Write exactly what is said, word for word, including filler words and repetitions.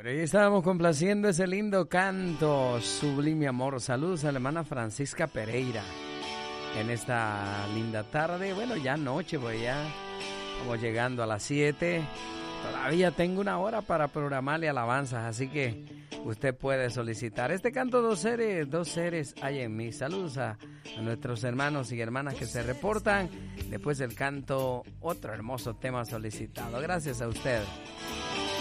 Bueno, ahí estábamos complaciendo ese lindo canto, Sublime Amor. Saludos a la hermana Francisca Pereira en esta linda tarde. Bueno, ya noche, pues ya vamos llegando a las siete. Todavía tengo una hora para programarle alabanzas, así que usted puede solicitar. Este canto, dos seres, dos seres hay en mí. Saludos a, a nuestros hermanos y hermanas que se reportan. Después del canto, otro hermoso tema solicitado. Gracias a usted.